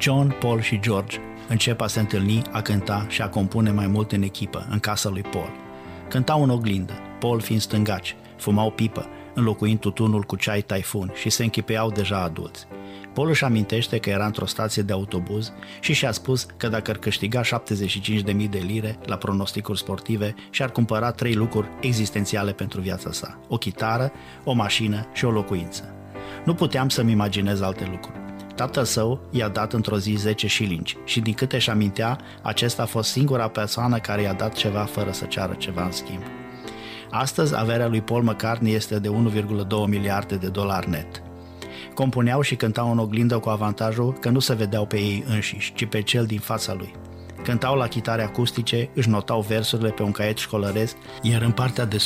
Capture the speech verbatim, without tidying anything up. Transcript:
John, Paul și George încep a se întâlni, a cânta și a compune mai mult în echipă, în casa lui Paul. Cântau în oglindă, Paul fiind stângaci, fumau pipă, înlocuind tutunul cu ceai Typhoon și se închipeau deja adulți. Paul își amintește că era într-o stație de autobuz și și-a spus că dacă ar câștiga șaptezeci și cinci de mii de lire la pronosticuri sportive și-ar cumpăra trei lucruri existențiale pentru viața sa: o chitară, o mașină și o locuință. Nu puteam să-mi imaginez alte lucruri. Tatăl său i-a dat într-o zi zece șilingi și din câte își amintea, acesta a fost singura persoană care i-a dat ceva fără să ceară ceva în schimb. Astăzi, averea lui Paul McCartney este de unu virgulă doi miliarde de dolari net. Compuneau și cântau în oglindă cu avantajul că nu se vedeau pe ei înșiși, ci pe cel din fața lui. Cântau la chitare acustice, își notau versurile pe un caiet școlăresc, iar în partea de